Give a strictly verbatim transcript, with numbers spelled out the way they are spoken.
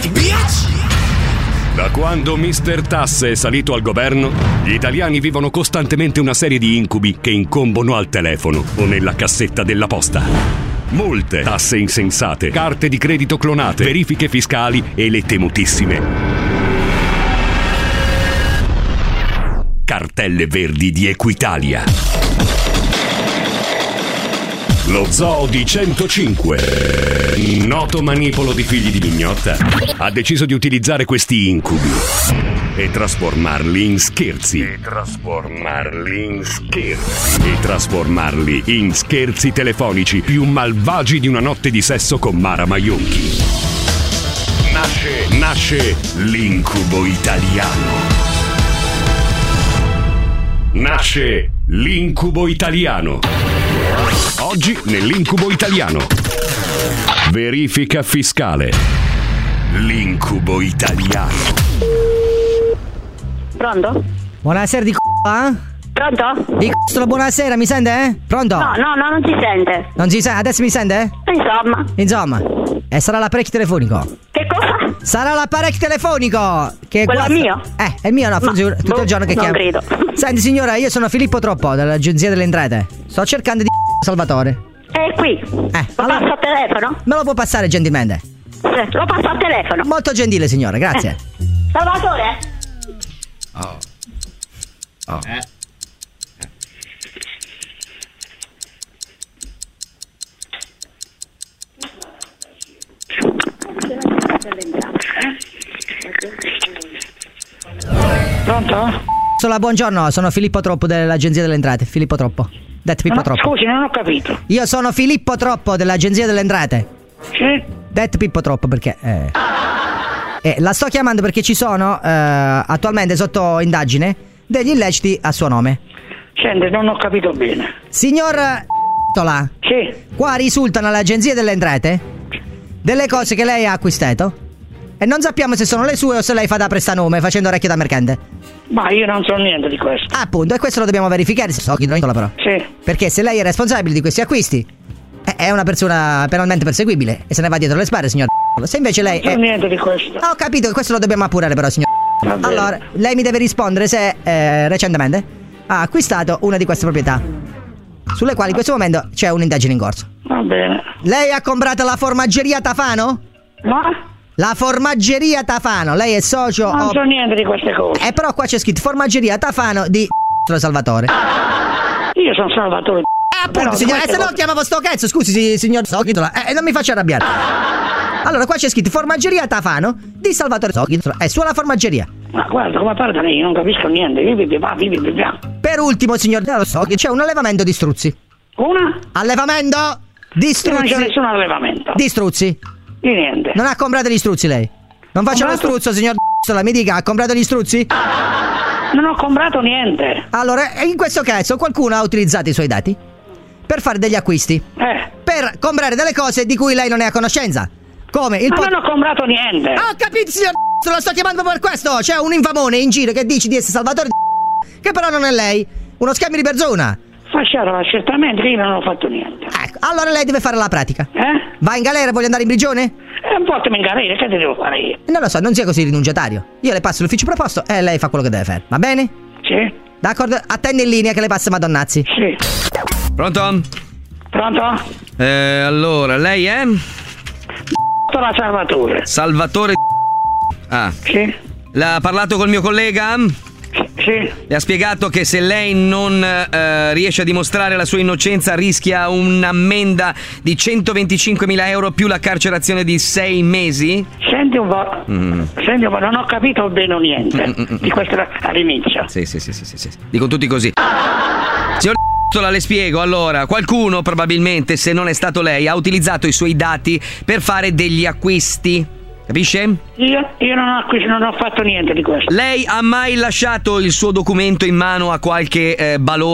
Da quando mister Tasse è salito al governo, gli italiani vivono costantemente una serie di incubi che incombono al telefono o nella cassetta della posta. Multe, tasse insensate, carte di credito clonate, verifiche fiscali e le temutissime cartelle verdi di Equitalia. Lo zoo di centocinque, noto manipolo di figli di mignotta, ha deciso di utilizzare questi incubi e trasformarli in scherzi. E trasformarli in scherzi. E trasformarli in scherzi telefonici più malvagi di una notte di sesso con Mara Maionchi. Nasce, nasce l'incubo italiano. Nasce l'incubo italiano. Oggi nell'incubo italiano. Verifica fiscale. L'incubo italiano. Pronto? Buonasera di c***o, eh? Pronto? Di c***o, buonasera, mi sente, eh? Pronto? No, no, no, non si sente. Non si sente? Adesso mi sente? Insomma. Insomma. E sarà l'apparecchio telefonico. Che cosa? Sarà l'apparecchio telefonico. Che Quello guasta... mio? Eh, è il mio, no, funziona tutto boh, il giorno che non chiamo. credo. Senti signora, io sono Filippo Troppo dell'Agenzia delle Entrate. Sto cercando di Salvatore. È qui. Eh, Lo allora... passo al telefono? Me lo può passare gentilmente? Sì, lo passo al telefono. Molto gentile signora, grazie. Eh. Salvatore? Oh. Oh. Eh. Pronto? Sola, buongiorno, sono Filippo Troppo dell'Agenzia delle Entrate. Filippo Troppo. Detto Pippo No, Troppo. scusi, non ho capito. Io sono Filippo Troppo dell'Agenzia delle Entrate. Sì? Detto Pippo Troppo perché eh, eh, la sto chiamando perché ci sono eh, attualmente sotto indagine degli illeciti a suo nome. Senti, non ho capito bene. Signor Tola, Sì? qua risultano all'Agenzia delle Entrate delle cose che lei ha acquistato e non sappiamo se sono le sue o se lei fa da prestanome facendo orecchio da mercante. Ma io non so niente di questo. Appunto, e questo lo dobbiamo verificare. So chi non però. Sì. Perché se lei è responsabile di questi acquisti eh, è una persona penalmente perseguibile e se ne va dietro le spalle, signor. Se invece lei Non so è... niente di questo. Ho capito che questo lo dobbiamo appurare però, signor. Va bene. Allora, lei mi deve rispondere se eh, recentemente ha acquistato una di queste proprietà sulle quali in questo momento c'è un'indagine in corso. Va bene. Lei ha comprato la formaggeria Tafano? Ma? La formaggeria Tafano, lei è socio Non o... so niente di queste cose. Eh però qua c'è scritto formaggeria Tafano di Salvatore. Io sono Salvatore. Eh appunto signor, eh, se no chiamavo sto cazzo, scusi si- signor Sochitola, eh, non mi faccia arrabbiare. Allora qua c'è scritto formaggeria Tafano di Salvatore Sochitola, è sulla formaggeria. Ma guarda, come parla lei, io non capisco niente. Vivi, vivi, vivi, vivi, vivi. Per ultimo signor, lo so che c'è un allevamento di struzzi. Una? Allevamento di Io non c'è struzzi. nessun allevamento. Di struzzi. Di niente. Non ha comprato gli struzzi lei? Non faccia lo Comprato? struzzo signor, mi dica, ha comprato gli struzzi? Non ho comprato niente. Allora, in questo caso qualcuno ha utilizzato i suoi dati per fare degli acquisti, Eh. per comprare delle cose di cui lei non è a conoscenza. Come il Ma pot- non ho comprato niente. Ah, ho capito signor, lo sto chiamando per questo. C'è un infamone in giro che dice di essere Salvatore che però non è lei. Uno scambio di persona. Facciamo certamente che io non ho fatto niente. Ecco, allora lei deve fare la pratica. Eh? Va in galera, voglio andare in prigione? E un po' mi ingarire, che ti devo fare io? Non lo so, non sia così rinunciatario. Io le passo l'ufficio proposto e lei fa quello che deve fare. Va bene? Sì? D'accordo? Attende in linea che le passa Madonnazzi. Sì. Pronto? Pronto? Eh, allora, lei è? Sono Salvatore. Salvatore. Ah, Sì? l'ha parlato col mio collega? Sì? Le ha spiegato che se lei non eh, riesce a dimostrare la sua innocenza rischia un'ammenda di centoventicinquemila euro più la carcerazione di sei mesi? Senti un po'. Mm. Senti un po', non ho capito bene niente Mm-mm-mm. di questo all'inizio. Sì, sì, sì, sì, sì, sì. Dico tutti così. Signor le spiego, allora, qualcuno probabilmente, se non è stato lei, ha utilizzato i suoi dati per fare degli acquisti. Capisce? Io, io non, ho, acquis- non ho fatto niente di questo. Lei ha mai lasciato il suo documento in mano a qualche eh, balò